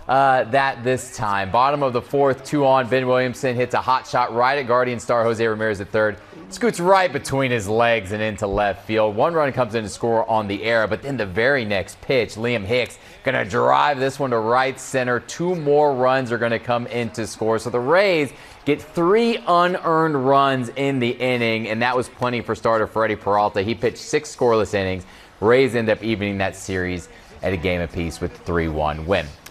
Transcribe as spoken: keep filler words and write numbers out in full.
uh, that this time. Bottom of the fourth, two on. Ben Williamson hits a hot shot right at Guardian star Jose Ramirez at third. Scoots right between his legs and into left field. One run comes in to score on the error, but then the very next pitch, Liam Hicks going to drive this one to right center. Two more runs are going to come in to score. So the Rays get three unearned runs in the inning, and that was plenty for starter Freddie Peralta. He pitched six scoreless innings. Rays end up evening that series at a game apiece with three one win.